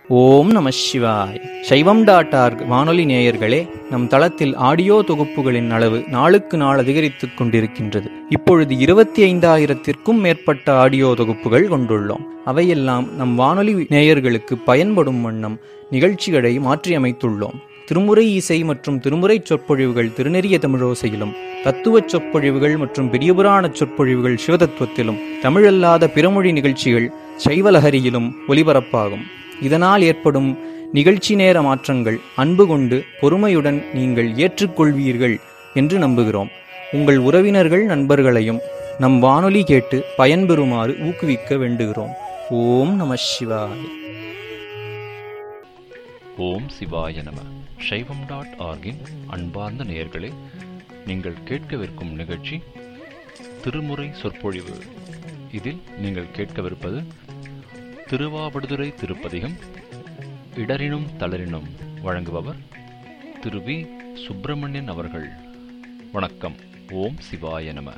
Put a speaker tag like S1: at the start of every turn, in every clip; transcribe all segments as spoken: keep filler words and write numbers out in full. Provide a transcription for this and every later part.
S1: ஓம் நம சிவாய். சைவம் டாட் ஆர்க் வானொலி நேயர்களே, நம் தளத்தில் ஆடியோ தொகுப்புகளின் அளவு நாளுக்கு நாள் அதிகரித்துக் கொண்டிருக்கின்றது. இப்பொழுது இருபத்தி ஐந்தாயிரத்திற்கும் மேற்பட்ட ஆடியோ தொகுப்புகள் கொண்டுள்ளோம். அவையெல்லாம் நம் வானொலி நேயர்களுக்கு பயன்படும் வண்ணம் நிகழ்ச்சிகளை மாற்றியமைத்துள்ளோம். திருமுறை இசை மற்றும் திருமுறை சொற்பொழிவுகள் திருநெறிய தமிழோசையிலும், தத்துவச் சொற்பொழிவுகள் மற்றும் பெரியபுராண சொற்பொழிவுகள் சிவதத்துவத்திலும், தமிழல்லாத பிறமொழி நிகழ்ச்சிகள் சைவலஹரியிலும் ஒலிபரப்பாகும். இதனால் ஏற்படும் நிகழ்ச்சி நேர மாற்றங்கள் அன்பு கொண்டு பொறுமையுடன் நீங்கள் ஏற்றுக்கொள்வீர்கள் என்று நம்புகிறோம். உங்கள் உறவினர்கள் நண்பர்களையும் நம் வானொலி கேட்டு பயன்பெறுமாறு ஊக்குவிக்க வேண்டுகிறோம். ஓம் நம சிவாய.
S2: ஓம் சிவாய நம. சைவம் டாட் ஆர்கின் அன்பார்ந்த நேயர்களே, நீங்கள் கேட்கவிருக்கும் நிகழ்ச்சி திருமுறை சொற்பொழிவு. இதில் நீங்கள் கேட்கவிருப்பது திருவாவடுதுறை திருப்பதிகம் இடரினும் தளரினும். வழங்குபவர் திரு வி சுப்பிரமணியன் அவர்கள். வணக்கம். ஓம் சிவாய நம.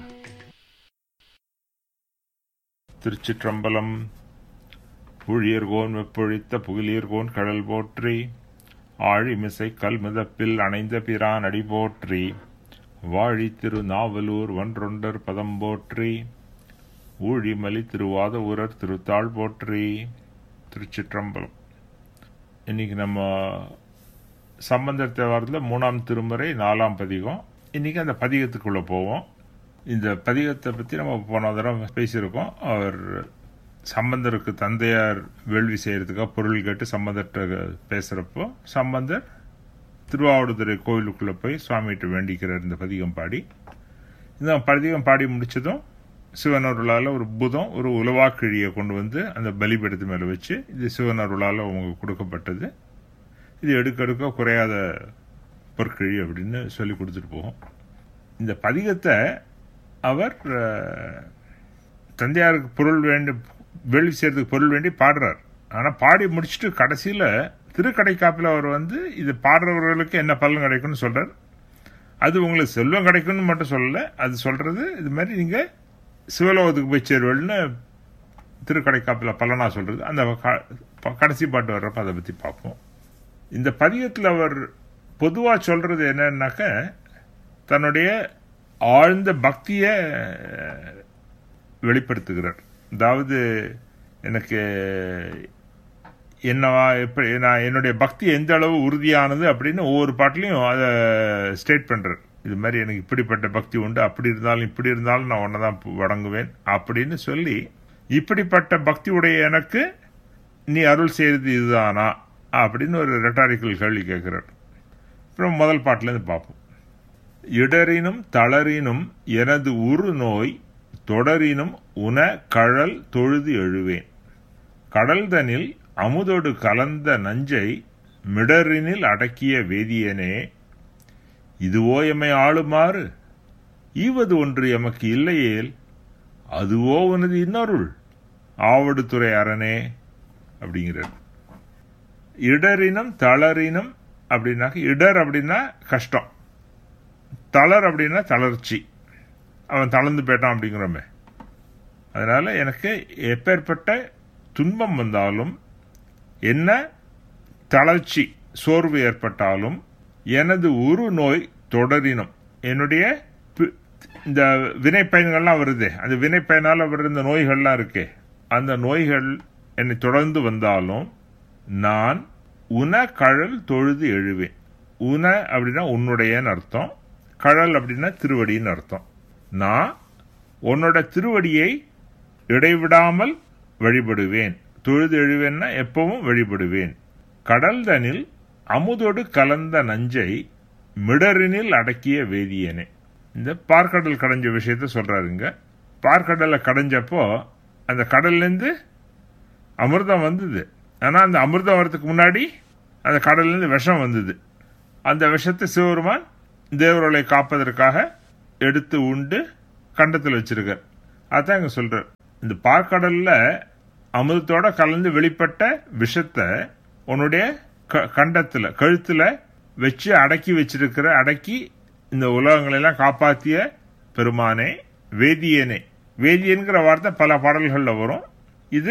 S3: திருச்சிற்றம்பலம். புழியர்கோன் வெப்பொழித்த புகிலியர்கோன் கடல் போற்றி, ஆழிமிசை கல்மிதப்பில் அணைந்த பிரான் அடி போற்றி, வாழி திரு நாவலூர் ஒன்றொண்டர் பதம் போற்றி, ஊழிமலி திருவாத ஊரர் திருத்தாள் போற்றி. திருச்சிற்றம்பலம். இன்னைக்கு நம்ம சம்பந்தர் தேவாரத்தில் மூணாம் திருமுறை நாலாம் பதிகம். இன்னைக்கு அந்த பதிகத்துக்குள்ள போவோம். இந்த பதிகத்தை பற்றி நம்ம போன தடவை பேசியிருக்கோம். அவர் சம்பந்தருக்கு தந்தையார் வேள்வி செய்யறதுக்காக பொருள் கேட்டு சம்பந்தர்கிட்ட பேசுறப்போ சம்பந்தர் திருவாவடுதுறை கோவிலுக்குள்ள போய் சுவாமிகிட்ட வேண்டிக்கிறார் இந்த பதிகம் பாடி. இந்த பதிகம் பாடி முடிச்சதும் சிவனருளால் ஒரு புதம் ஒரு உலவாக்கிழியை கொண்டு வந்து அந்த பலிபீடத்து மேலே வச்சு, இது சிவனருளால் அவங்க கொடுக்கப்பட்டது, இது எடுக்க எடுக்க குறையாத பொற்கிழி அப்படின்னு சொல்லி கொடுத்துட்டு போகும். இந்த பதிகத்தை அவர் தந்தையாருக்கு பொருள் வேண்டி வேள்வி செய்யறதுக்கு பொருள் வேண்டி பாடுறார். ஆனால் பாடி முடிச்சுட்டு கடைசியில் திருக்கடைக்காப்பில் அவர் வந்து இது பாடுறவர்களுக்கு என்ன பலன் கிடைக்கும்னு சொல்றார். அது உங்களுக்கு செல்வம் கிடைக்கும்னு மட்டும் சொல்லலை, அது சொல்றது இது மாதிரி நீங்கள் சிவலோகத்துக்கு போய் சேருவல்னு திருக்கடைக்காப்பில் பலனா சொல்றது. அந்த கடைசி பாட்டு வர்றப்ப அதை பற்றி பார்ப்போம். இந்த பதிகத்தில் அவர் பொதுவாக சொல்றது என்னன்னாக்க, தன்னுடைய ஆழ்ந்த பக்தியை வெளிப்படுத்துகிறார். அதாவது எனக்கு என்னவா எப்படி நான் என்னுடைய பக்தி எந்த அளவு உறுதியானது அப்படின்னு ஒவ்வொரு பாட்டிலையும் அதை ஸ்டேட் பண்றார். இது மாதிரி எனக்கு இப்படிப்பட்ட பக்தி உண்டு, அப்படி இருந்தாலும் இப்படி இருந்தாலும் நான் ஒன்னதான் வணங்குவேன் அப்படின்னு சொல்லி, இப்படிப்பட்ட பக்தி உடைய எனக்கு நீ அருள் செய்யறது இதுதானா அப்படின்னு ஒரு ரெட்டாரிக்கல் கேள்வி கேட்கிறார். அப்புறம் முதல் பாட்டிலேருந்து பார்ப்போம். இடரினும் தளரினும் எனது உரு நோய் தொடரினும் உன கழல் தொழுது எழுவேன், கடல்தனில் அமுதோடு கலந்த நஞ்சை மிடரினில் அடக்கிய வேதியனே, இதுவோ எம்மை ஆளுமாறு ஈவது ஒன்று எமக்கு இல்லையேல் அதுவோ உனது இன்னொருள் ஆவடுதுறை அரணே அப்படிங்கிறார். இடரினும் தளரினும் அப்படின்னாக்க, இடர் அப்படின்னா கஷ்டம், தளர் அப்படின்னா தளர்ச்சி, அவன் தளர்ந்து போயிட்டான் அப்படிங்கிறோமே. அதனால எனக்கு எப்பேற்பட்ட துன்பம் வந்தாலும், என்ன தளர்ச்சி சோர்வு ஏற்பட்டாலும், எனது உரு நோய் தொடரினும், என்னுடைய இந்த வினை பயன்கள்லாம் வருதே, அந்த வினை பயனால் வர இந்த நோய்கள்லாம் இருக்கே, அந்த நோய்கள் என்னை தொடர்ந்து வந்தாலும் நான் உன கழல் தொழுது எழுவேன். உன அப்படின்னா உன்னுடையன்னு அர்த்தம், கழல் அப்படின்னா திருவடின்னு அர்த்தம். நான் உன்னோட திருவடியை இடைவிடாமல் வழிபடுவேன். தொழுது எழுவேன்னா எப்பவும் வழிபடுவேன். கடல் தனில் அமுதோடு கலந்த நஞ்சை மிடரினில் அடக்கிய வேதியனே. இந்த பார்க்கடல் கடைஞ்ச விஷயத்த சொல்றாருங்க. பார்க்கடலை கடைஞ்சப்போ அந்த கடல்லேருந்து அமிர்தம் வந்தது. ஆனால் அந்த அமிர்தம் வரதுக்கு முன்னாடி அந்த கடல்லேருந்து விஷம் வந்தது. அந்த விஷத்தை சிவபெருமான் தேவர்களை காப்பதற்காக எடுத்து உண்டு கண்டத்தில் வச்சிருக்கார். அதான் இங்க சொல்றார். இந்த பார்க்கடல்ல அமிர்தத்தோட கலந்து வெளிப்பட்ட விஷத்தை உன்னுடைய கண்டத்துல கழுத்துல வச்சு அடக்கி வச்சிருக்கிற, அடக்கி இந்த உலகங்களெல்லாம் காப்பாற்றிய பெருமானே, வேதியனே. வேதியன்கிற வார்த்தை பல பாடல்கள்ல வரும். இது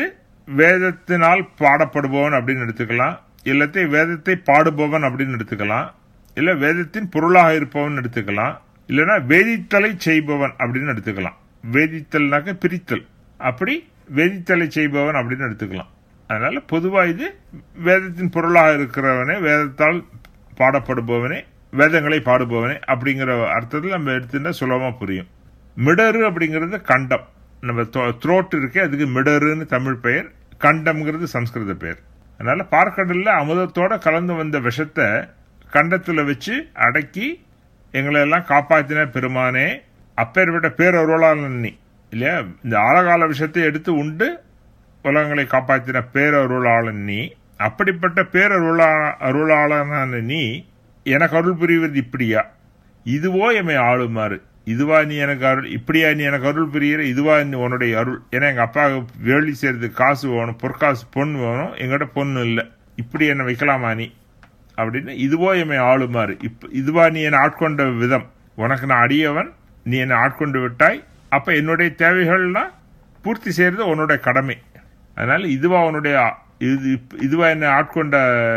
S3: வேதத்தினால் பாடப்படுபவன் அப்படின்னு எடுத்துக்கலாம், இல்லத்தை வேதத்தை பாடுபவன் அப்படின்னு எடுத்துக்கலாம், இல்ல வேதத்தின் பொருளாக இருப்பவன் எடுத்துக்கலாம், இல்லைன்னா வேதித்தலை செய்பவன் அப்படின்னு எடுத்துக்கலாம். வேதித்தல்னாக்க பிரித்தல், அப்படி வேதித்தலை செய்பவன் அப்படின்னு எடுத்துக்கலாம். அதனால பொதுவா இது வேதத்தின் பொருளாக இருக்கிறவனே, வேதத்தால் பாடப்படுபவனே, வேதங்களை பாடுபவனே அப்படிங்கிற அர்த்தத்தில் நம்ம எடுத்துட்டா சுலபமா புரியும். மிடரு அப்படிங்கிறது கண்டம், நம்ம த்ரோட் இருக்கே அதுக்கு மிடருன்னு தமிழ் பெயர், கண்டம்ங்கிறது சம்ஸ்கிருத பெயர். அதனால பார்க்கடல்ல அமுதத்தோட கலந்து வந்த விஷத்தை கண்டத்துல வச்சு அடக்கி எங்களை எல்லாம் காப்பாத்தின பெருமானே, அப்பேற்பட்ட பேரருளாளன் நீ இல்லையா. இந்த ஆழகால விஷயத்தை எடுத்து உண்டு உலகங்களை காப்பாற்றின பேரருளாளன் நீ. அப்படிப்பட்ட பேரருளா அருளாளனான நீ எனக்கு அருள் புரிவது இப்படியா, இதுவோ எமை ஆளுமாறு, இதுவா நீ எனக்கு அருள், இப்படியா நீ எனக்கு அருள் புரிகிற, இதுவா நீ உன்னுடைய அருள். ஏன்னா எங்க அப்பா வேலி செய்யறதுக்கு காசு வேணும், பொற்காசு பொண்ணு வேணும், எங்கிட்ட பொண்ணு இல்லை, இப்படி என்னை வைக்கலாமா நீ அப்படின்னு, இதுவோ எமை ஆளுமாறு, இப்ப இதுவா நீ என்னை ஆட்கொண்ட விதம், உனக்கு நான் அடியவன், நீ என்னை ஆட்கொண்டு விட்டாய், அப்ப என்னுடைய தேவைகள்லாம் பூர்த்தி செய்யறது உன்னுடைய கடமை. அதனால இதுவா உன்னுடைய இது இதுவா என்னை ஆட்கொண்ட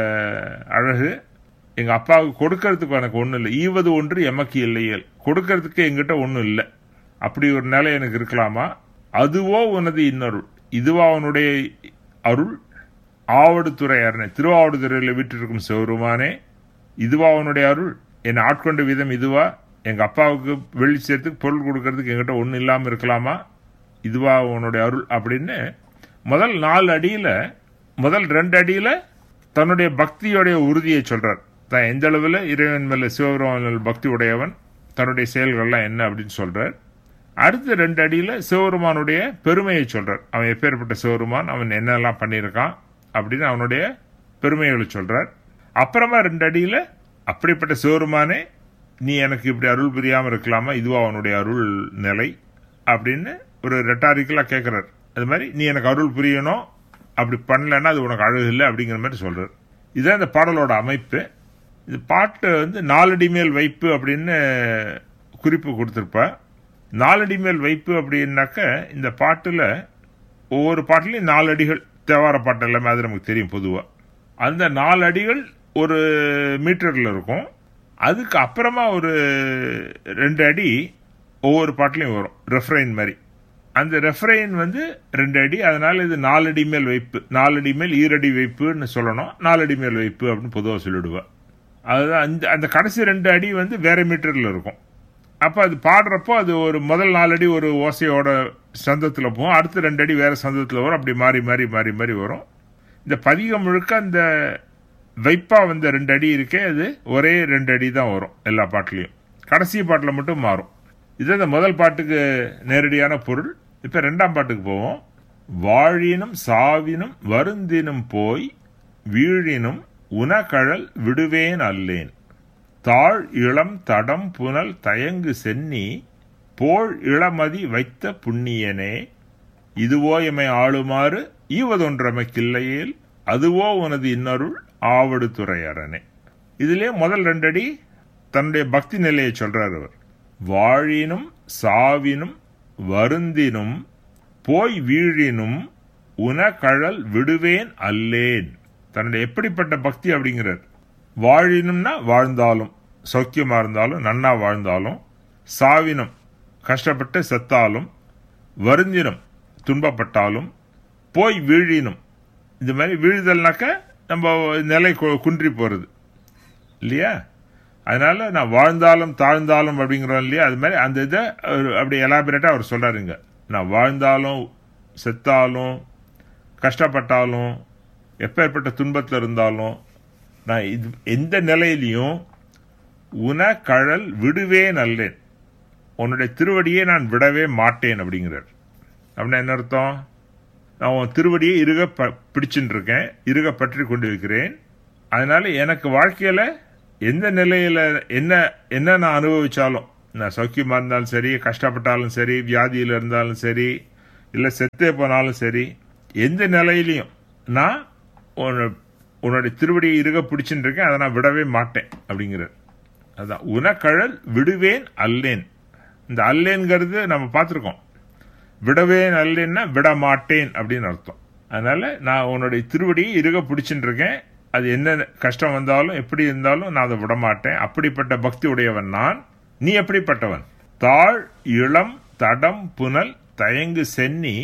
S3: அழகு, எங்க அப்பாவுக்கு கொடுக்கறதுக்கு எனக்கு ஒன்றும் இல்லை, ஈவது ஒன்று எமக்கு இல்லையல், கொடுக்கறதுக்கு எங்கிட்ட ஒன்றும் இல்லை, அப்படி ஒரு நிலை எனக்கு இருக்கலாமா. அதுவோ உனது இன்னருள், இதுவா உன்னுடைய அருள், ஆவடுதுறை அரணை, திருவாவடுதுறையில் வீட்டிருக்கும் சிவருமானே, இதுவா உன்னுடைய அருள், என்னை ஆட்கொண்ட விதம் இதுவா, எங்க அப்பாவுக்கு வெள்ளி சேர்த்துக்கு பொருள் கொடுக்கறதுக்கு எங்கிட்ட ஒன்றும் இல்லாமல் இருக்கலாமா, இதுவா உன்னுடைய அருள் அப்படின்னு முதல் நாலு அடியில முதல் ரெண்டு அடியில தன்னுடைய பக்தியோடைய உறுதியை சொல்றார். தான் எந்த அளவில் இறைவன் மேல சிவபெருமான் பக்தி உடையவன், தன்னுடைய செயல்கள்லாம் என்ன அப்படின்னு சொல்றார். அடுத்த ரெண்டு அடியில சிவபெருமானுடைய பெருமையை சொல்றார். அவன் எப்பேற்பட்ட சிவபெருமான், அவன் என்னெல்லாம் பண்ணியிருக்கான் அப்படின்னு அவனுடைய பெருமைகளை சொல்றார். அப்புறமா ரெண்டு அடியில அப்படிப்பட்ட சிவபெருமானே நீ எனக்கு இப்படி அருள் புரியாம இருக்கலாமா, இதுவா அவனுடைய அருள் நிலை அப்படின்னு ஒரு ரெட்டாரிக்கலா கேட்கிறார். அது மாதிரி நீ எனக்கு அருள் புரியணும், அப்படி பண்ணலன்னா அது உனக்கு அழகு இல்லை அப்படிங்கிற மாதிரி சொல்றார். இதுதான் இந்த பாடலோட அமைப்பு. இது பாட்டு வந்து நாலடி மேல் வைப்பு அப்படின்னு குறிப்பு கொடுத்திருப்பா. நாலடி மேல் வைப்பு அப்படின்னாக்க இந்த பாட்டுல ஒவ்வொரு பாட்டிலையும் நாலு அடிகள், தேவார பாட்டு எல்லாமே அது நமக்கு தெரியும் பொதுவா. அந்த நாலு அடிகள் ஒரு மீட்டர்ல இருக்கும். அதுக்கு அப்புறமா ஒரு ரெண்டு அடி ஒவ்வொரு பாட்டிலையும் வரும், ரெஃப்ரைன் மாதிரி. அந்த ரெஃப்ரைன் வந்து ரெண்டு அடி, அதனால இது நாலடி மேல் வைப்பு, நாலடி மேல் ஈரடி வைப்புன்னு சொல்லணும், நாலடி மேல் வைப்பு அப்படின்னு பொதுவாக சொல்லிடுவா. அதுதான் அந்த அந்த கடைசி ரெண்டு அடி வந்து வேற மீட்டர்ல இருக்கும். அப்ப அது பாடுறப்போ அது ஒரு முதல் நாலடி ஒரு ஓசையோட சந்தத்துல போகும், அடுத்த ரெண்டு அடி வேற சந்தத்துல வரும், அப்படி மாறி மாறி மாறி மாறி வரும். இந்த பதிகம் முழுக்க அந்த வைப்பா வந்த ரெண்டு அடி இருக்கே அது ஒரே ரெண்டு அடி தான் வரும் எல்லா பாட்டுலயும், கடைசி பாட்டுல மட்டும் மாறும். இது இந்த முதல் பாட்டுக்கு நேரடியான பொருள். இப்ப ரெண்டாம் பாட்டுக்கு போவோம். வாழினும் சாவினும் வருந்தினும் போய் வீழினும் உனகழல் விடுவேன் அல்லேன், தாழ் இளம் தடம் புனல் தயங்கு சென்னி போல் இளமதி வைத்த புண்ணியனே, இதுவோ எமை ஆளுமாறு ஈவதொன்றமைக்கில்லையேல், அதுவோ உனது இன்னருள் ஆவடுதுறை அரணே. இதுலயே முதல் ரெண்டடி தன்னுடைய பக்தி நிலையை சொல்றார் அவர். வாழினும் சாவினும் வருந்தினும் போய் வீழினும் உனகழல் விடுவேன் அல்லேன், தன்னுடைய எப்படிப்பட்ட பக்தி அப்படிங்கிறார். வாழினும்னா வாழ்ந்தாலும், சௌக்கியமா இருந்தாலும், நன்னா வாழ்ந்தாலும், சாவினும் கஷ்டப்பட்டு செத்தாலும், வருந்தினும் துன்பப்பட்டாலும், போய் வீழினும், இந்த மாதிரி வீழ்தல்னாக்க நம்ம நிலை குன்றி போறது இல்லையா. அதனால நான் வாழ்ந்தாலும் தாழ்ந்தாலும் அப்படிங்கிறோம் இல்லையா, அது மாதிரி அந்த இதை அப்படி எலாபரேட்டா அவர் சொல்றாருங்க. நான் வாழ்ந்தாலும் செத்தாலும் கஷ்டப்பட்டாலும் எப்பேற்பட்ட துன்பத்தில் இருந்தாலும் நான் இது எந்த நிலையிலையும் உனகழல் விடுவேன் அல்லேன், உன்னுடைய திருவடியை நான் விடவே மாட்டேன் அப்படிங்கிறார். அப்படின்னா என்ன அர்த்தம்? நான் உன் திருவடியை இறுக பிடிச்சுட்டு இருக்கேன், இறுக பற்றி கொண்டு இருக்கிறேன். அதனால எனக்கு வாழ்க்கையில எந்த நிலையில என்ன என்ன நான் அனுபவிச்சாலும், நான் சௌக்கியமா இருந்தாலும் சரி, கஷ்டப்பட்டாலும் சரி, வியாதியில இருந்தாலும் சரி, இல்ல செத்தே போனாலும் சரி, எந்த நிலையிலையும் நான் உன்னுடைய திருவடியை இறுக பிடிச்சுட்டு இருக்கேன், அதை நான் விடவே மாட்டேன் அப்படிங்கிறார். அதான் உனகழல் விடுவேன் அல்லேன். இந்த அல்லேன்கிறது நம்ம பார்த்திருக்கோம். விடவேன் அல்லேன்னா விட மாட்டேன் அப்படின்னு அர்த்தம். அதனால நான் உன்னுடைய திருவடியை இருக பிடிச்சுட்டு இருக்கேன். அது என்ன கஷ்டம் வந்தாலும் எப்படி இருந்தாலும் நான் அதை விட மாட்டேன். அப்படிப்பட்ட பக்தி உடையவன் நான். நீ எப்படிப்பட்டவன்? தாழ் இளம் தடம் புனல் தயங்கு சென்னி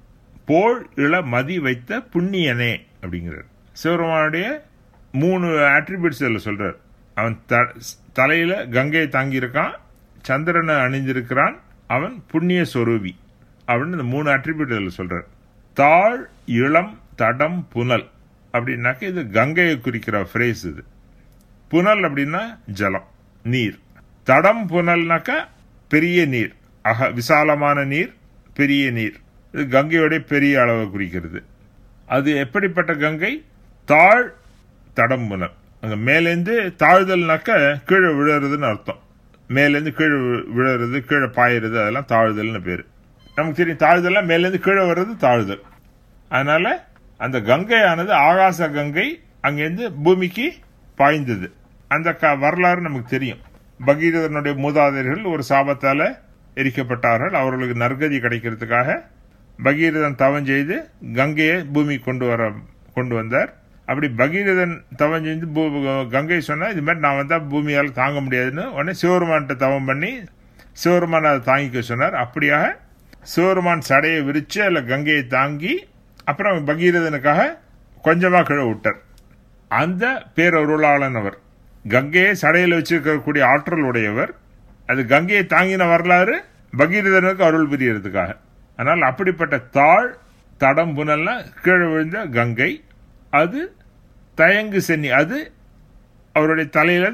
S3: போல் இள மதி வைத்த புண்ணியனே அப்படிங்கிறார். சிவபெருமானுடைய மூணு ஆட்ரிபியூட்ஸ் இதில் சொல்றார். அவன் தலையில கங்கையை தாங்கியிருக்கான், சந்திரனை அணிந்திருக்கிறான், அவன் புண்ணிய சொரூபி அப்படின்னு இந்த மூணு ஆட்ரிபியூட் இதில் சொல்றார். தாழ் இளம் தடம் புனல் அப்படின்னாக்க இது கங்கையை குறிக்கிற ஃப்ரேஸ். இது புனல் அப்படின்னா ஜலம், நீர். தடம் புனல்னாக்கா பெரிய நீர், அக விசாலமான நீர், பெரிய நீர். இது கங்கையோடைய பெரிய அளவை குறிக்கிறது. அது எப்படிப்பட்ட கங்கை? தாழ் தடம் புனல். அங்க மேலேருந்து தாழ்தல்னாக்க கீழே விழுறதுன்னு அர்த்தம். மேலேருந்து கீழே விழுறது, கீழே பாயிறது, அதெல்லாம் தாழ்தல்னு பேரு. நமக்கு தெரியும் தாழ்தல்லாம் மேலேருந்து கீழே வர்றது தாழ்தல். அதனால அந்த கங்கையானது ஆகாச கங்கை அங்கிருந்து பூமிக்கு பாய்ந்தது. அந்த வரலாறு நமக்கு தெரியும். பகீரதனுடைய மூதாதையர்கள் ஒரு சாபத்தால எரிக்கப்பட்டார்கள். அவர்களுக்கு நற்கதி கிடைக்கிறதுக்காக பகீரதன் தவம் செய்து கங்கையை பூமி கொண்டு வர கொண்டு வந்தார். அப்படி பகீரதன் தவம் செய்து கங்கை சொன்னா இது மாதிரி நான் வந்தா பூமியால் தாங்க முடியாதுன்னு உடனே சிவபெருமான்கிட்ட தவம் பண்ணி சிவபெருமான் அதை தாங்கிக்க சொன்னார். அப்படியாக சிவபெருமான் சடையை விரிச்சு அல்ல கங்கையை தாங்கி அப்புறம் பகீரதனுக்காக கொஞ்சமா கிழ விட்டார். அந்த பேரருளாளன் அவர். கங்கையை சடையில் வச்சிருக்கக்கூடிய ஆற்றல் உடையவர். அது கங்கையை தாங்கின வரலாறு பகீரதனுக்கு அருள் புரியறதுக்காக. ஆனால் அப்படிப்பட்ட தாழ் தடம் புனல்னா கீழே விழுந்த கங்கை, அது தயங்கு சென்னி, அது அவருடைய தலையில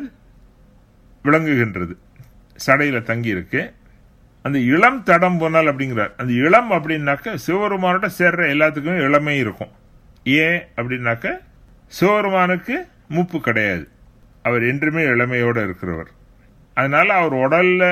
S3: விளங்குகின்றது, சடையில தங்கி இருக்கு. அந்த இளம் தடம் புனல் அப்படிங்கிறார். அந்த இளம் அப்படின்னாக்க சிவபெருமானோட சேர்ற எல்லாத்துக்கும் இளமை இருக்கும். ஏன் அப்படின்னாக்க சிவபெருமானுக்கு மூப்பு கிடையாது, அவர் என்றுமே இளமையோட இருக்கிறவர். அதனால அவர் உடல்ல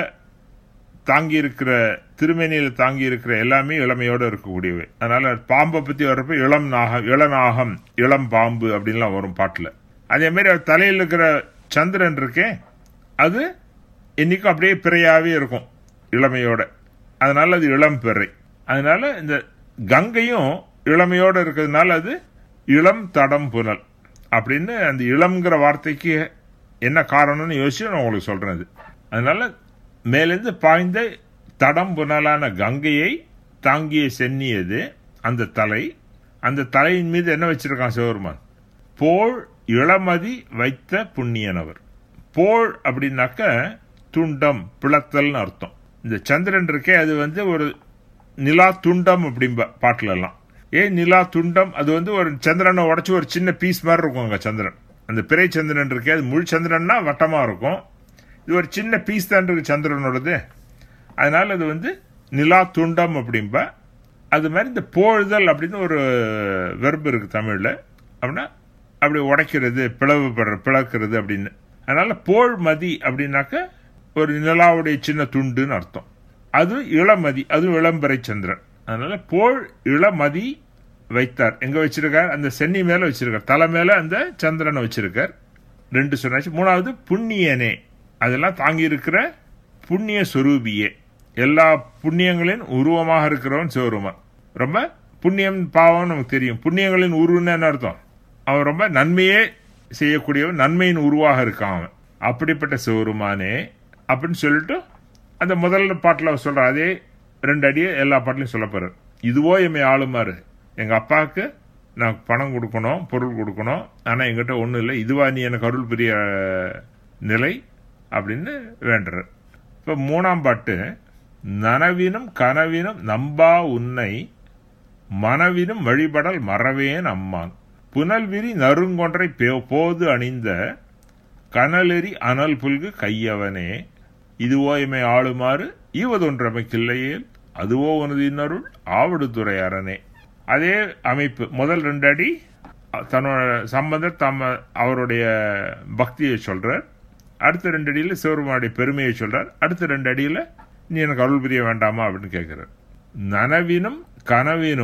S3: தாங்கி இருக்கிற, திருமேனியில தாங்கி இருக்கிற எல்லாமே இளமையோட இருக்கக்கூடியவை. அதனால பாம்பை பத்தி வர்றப்ப இளம் நாகம், இளநாகம், இளம் பாம்பு அப்படின்லாம் வரும் பாட்டுல. அதே மாதிரி அவர் தலையில் இருக்கிற சந்திரன் இருக்கே, அது என்னைக்கும் அப்படியே பிறையாவே இருக்கும் இளமையோட. அதனால அது இளம் பிறை. அதனால இந்த கங்கையும் இளமையோட இருக்கிறதுனால அது இளம் தடம் புனல் அப்படின்னு. அந்த இளம்ங்கிற வார்த்தைக்கு என்ன காரணம்னு யோசிச்சு நான் உங்களுக்கு சொல்றேன். அதனால மேலிருந்து பாய்ந்த தடம் புனலான கங்கையை தாங்கிய சென்னியது அந்த தலை. அந்த தலையின் மீது என்ன வச்சிருக்கான் சிவபெருமான்? போல் இளமதி வைத்த புண்ணியனவர். போல் அப்படின்னாக்க துண்டம், பிளத்தல்னு அர்த்தம். இந்த சந்திரன் இருக்கே அது வந்து ஒரு நிலா துண்டம் அப்படிம்ப பாட்டுல எல்லாம். ஏன் நிலா துண்டம்? அது வந்து ஒரு சந்திரனை உடச்சு ஒரு சின்ன பீஸ் மாதிரி இருக்கும் அங்க சந்திரன். அந்த பிறை சந்திரன் இருக்கே அது முழு சந்திரன்னா வட்டமா இருக்கும். இது ஒரு சின்ன பீஸ் தான் இருக்கு சந்திரனோடது. அதனால அது வந்து நிலா துண்டம் அப்படிம்ப. அது மாதிரி இந்த போழுதல் அப்படின்னு ஒரு வெர்பு இருக்கு தமிழ்ல. அப்படின்னா அப்படி உடைக்கிறது, பிளவுபடுற, பிளக்கிறது அப்படின்னு. அதனால போல் மதி அப்படின்னாக்க ஒரு நிலாவுடைய சின்ன துண்டுன்னு அர்த்தம். அது இளமதி, அதுவும் இளம்பிறை சந்திரன். அதனால போல் இளமதி வைத்தார். எங்க வச்சிருக்கார்? அந்த சென்னி மேல வச்சிருக்கார், தலை மேல அந்த சந்திரனை வச்சிருக்கார். ரெண்டு சொன்னாச்சு. மூணாவது புண்ணியனே, அதெல்லாம் தாங்கி இருக்கிற புண்ணிய சொரூபியே, எல்லா புண்ணியங்களின் உருவமாக இருக்கிறவன் சிவபெருமான். ரொம்ப புண்ணியம் பாவம் நமக்கு தெரியும். புண்ணியங்களின் உருவன்னு என்ன அர்த்தம்? அவன் ரொம்ப நன்மையே செய்யக்கூடியவன், நன்மையின் உருவாக இருக்கான் அவன். அப்படிப்பட்ட சிவபெருமானே அப்படின்னு சொல்லிட்டு அந்த முதல் பாட்டுல சொல்ற அதே ரெண்டு அடியை எல்லா பாட்டிலையும் சொல்ல போறார். இதுவோ எம்மை ஆளுமாறு, எங்க அப்பாவுக்கு நான் பணம் கொடுக்கணும், பொருள் கொடுக்கணும், ஆனா எங்கிட்ட ஒண்ணும் இல்லை, இதுவா நீ எனக்கு அருள் புரிய நிலை அப்படின்னு வேண்டுறார். இப்ப மூணாம் பாட்டு, நனவினும் கனவினும் நம்பா உன்னை மனவினும் வழிபடல் மறவேன் அம்மான் புனல்விரி நறுங்கொன்றை போது அணிந்த கனலெறி அனல் புல்கு கையவனே இதுவோ எமை ஆளுமாறு ஈவதொன்றமைக்கில்லையேல் அதுவோ உனது இன்னருள் ஆவடுதுறை அரணே. அதே அமைப்பு. முதல் ரெண்டு அடி தன்னோட சம்பந்தர் தம்ம அவருடைய பக்தியை சொல்றார். அடுத்த ரெண்டு அடியில சிவபெருமானுடைய பெருமையை சொல்றார். அடுத்த ரெண்டு அடியில நீ எனக்கு அருள் புரிய வேண்டாமா அப்படின்னு கேட்கிறார். நனவினும் கனவினும்